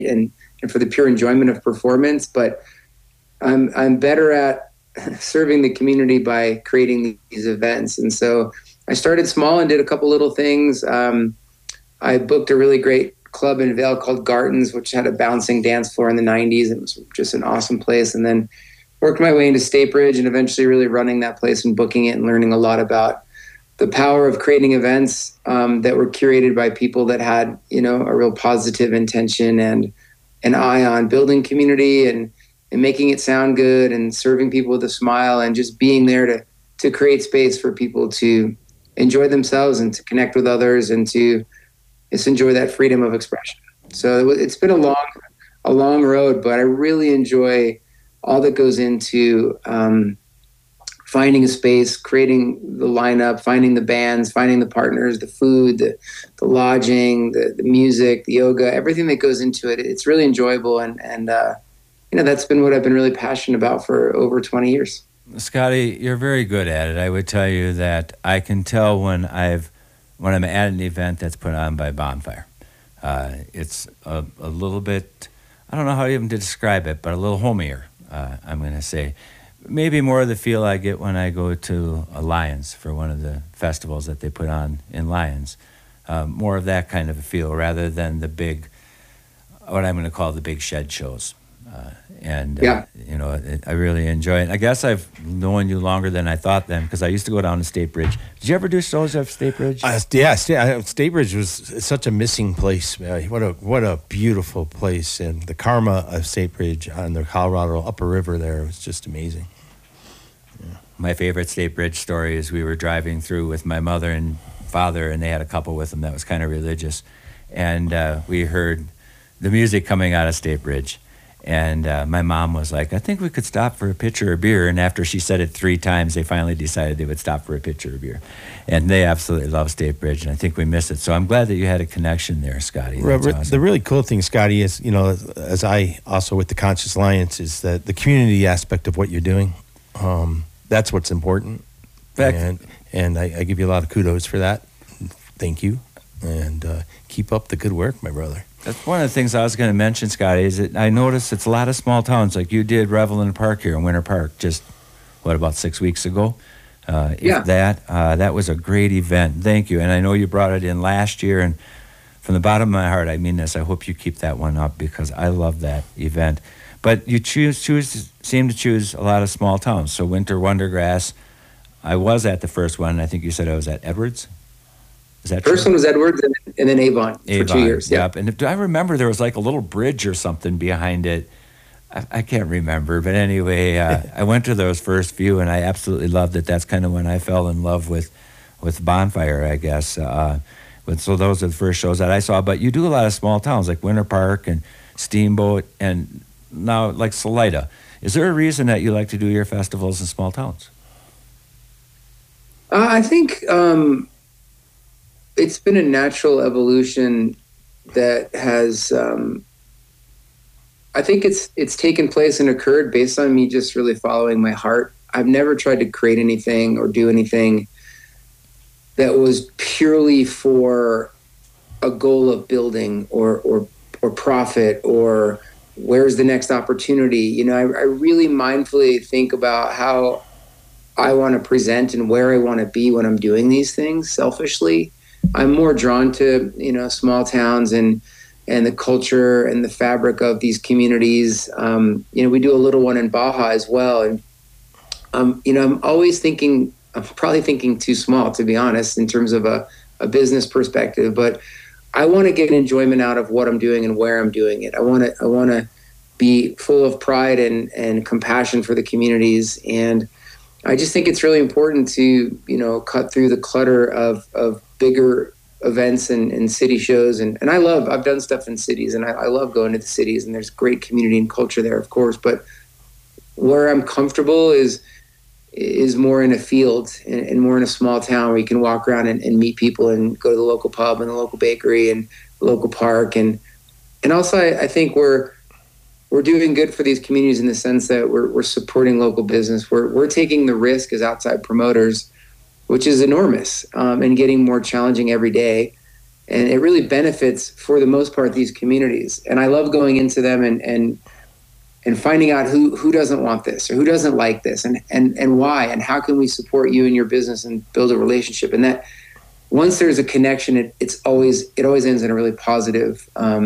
and for the pure enjoyment of performance. But I'm better at serving the community by creating these events. And so I started small and did a couple little things. I booked a really great club in Vail called Gartens, which had a bouncing dance floor in the 90s. It was just an awesome place. And then worked my way into Statebridge and eventually really running that place and booking it and learning a lot about the power of creating events that were curated by people that had, a real positive intention and an eye on building community and making it sound good and serving people with a smile and just being there to create space for people to enjoy themselves and to connect with others and to just enjoy that freedom of expression. So it's been a long road, but I really enjoy all that goes into finding a space, creating the lineup, finding the bands, finding the partners, the food, the lodging, the music, the yoga, everything that goes into it. It's really enjoyable. And that's been what I've been really passionate about for over 20 years. Scotty, you're very good at it. I would tell you that I can tell when I'm at an event that's put on by Bonfire. It's a little bit, I don't know how even to describe it, but a little homier, I'm going to say. Maybe more of the feel I get when I go to Lions for one of the festivals that they put on in Lions. More of that kind of a feel rather than the big, what I'm going to call the big shed shows. I really enjoy it. I guess I've known you longer than I thought then because I used to go down to Statebridge. Did you ever do shows at Statebridge? Statebridge was such a missing place. What a beautiful place. And the karma of Statebridge on the Colorado Upper River there was just amazing. Yeah. My favorite Statebridge story is we were driving through with my mother and father, and they had a couple with them that was kind of religious. And we heard the music coming out of Statebridge. And my mom was like, I think we could stop for a pitcher of beer. And after she said it 3 times, they finally decided they would stop for a pitcher of beer. And they absolutely love Statebridge, and I think we miss it. So I'm glad that you had a connection there, Scotty. That's awesome. The really cool thing, Scotty, is, as I also with the Conscious Alliance, is that the community aspect of what you're doing, that's what's important. And I give you a lot of kudos for that. Thank you. And keep up the good work, my brother. That's one of the things I was going to mention, Scotty, is that I noticed it's a lot of small towns. Like you did Revelin Park here in Winter Park just, about 6 weeks ago? That was a great event. Thank you. And I know you brought it in last year, and from the bottom of my heart, I mean this, I hope you keep that one up because I love that event. But you seem to choose a lot of small towns. So Winter Wondergrass, I was at the first one. I think you said I was at Edwards. Is that First true? one was Edwards and then Avon for 2 years. Yep. And do I remember there was like a little bridge or something behind it? I can't remember. But anyway, I went to those first few, and I absolutely loved it. That's kind of when I fell in love with Bonfire, I guess. So those are the first shows that I saw. But you do a lot of small towns like Winter Park and Steamboat and now like Salida. Is there a reason that you like to do your festivals in small towns? I think... it's been a natural evolution that has, I think it's taken place and occurred based on me just really following my heart. I've never tried to create anything or do anything that was purely for a goal of building or profit or where's the next opportunity. I really mindfully think about how I want to present and where I want to be when I'm doing these things selfishly. I'm more drawn to, small towns and the culture and the fabric of these communities. We do a little one in Baja as well. And, I'm always thinking, I'm probably thinking too small, to be honest, in terms of a business perspective, but I want to get enjoyment out of what I'm doing and where I'm doing it. I want to be full of pride and compassion for the communities. And I just think it's really important to, cut through the clutter of bigger events and city shows. And I've done stuff in cities and I love going to the cities, and there's great community and culture there, of course. But where I'm comfortable is more in a field and more in a small town where you can walk around and meet people and go to the local pub and the local bakery and the local park. And also I think we're doing good for these communities in the sense that we're supporting local business. We're taking the risk as outside promoters, which is enormous, and getting more challenging every day. And it really benefits, for the most part, these communities. And I love going into them and finding out who doesn't want this or who doesn't like this and why, and how can we support you in your business and build a relationship. And that once there's a connection, it always ends in a really positive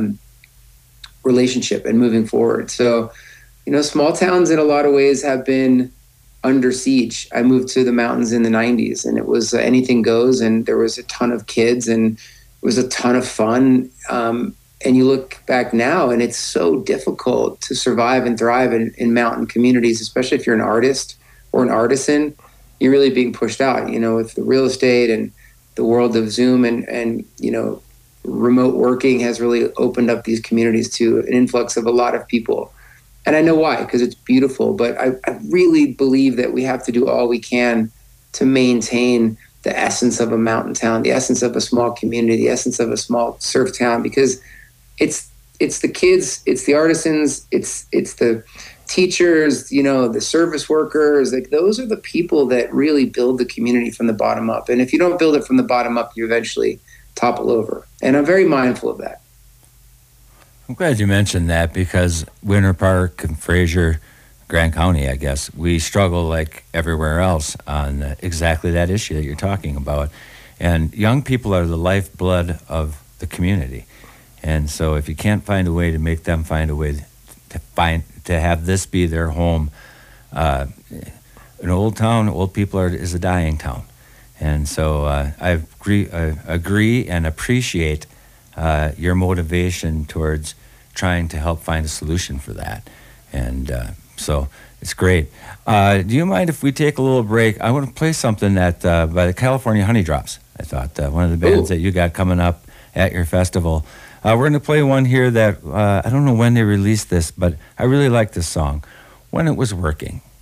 relationship and moving forward. So, small towns in a lot of ways have been under siege. I moved to the mountains in the 90s, and it was anything goes, and there was a ton of kids, and it was a ton of fun. And you look back now, and it's so difficult to survive and thrive in mountain communities, especially if you're an artist or an artisan. You're really being pushed out, with the real estate and the world of Zoom and remote working has really opened up these communities to an influx of a lot of people. And I know why, because it's beautiful, but I really believe that we have to do all we can to maintain the essence of a mountain town, the essence of a small community, the essence of a small surf town, because it's the kids, it's the artisans, it's the teachers, the service workers. Like, those are the people that really build the community from the bottom up. And if you don't build it from the bottom up, you eventually topple over. And I'm very mindful of that. I'm glad you mentioned that, because Winter Park and Fraser, Grand County, I guess, we struggle like everywhere else on exactly that issue that you're talking about. And young people are the lifeblood of the community. And so if you can't find a way to make them find a way to have this be their home, an old town, old people is a dying town. And so I agree and appreciate your motivation towards trying to help find a solution for that. And so it's great. Do you mind if we take a little break? I want to play something that by the California Honey Drops. I thought one of the bands that you got coming up at your festival. We're going to play one here that I don't know when they released this, but I really like this song, When It Was Working.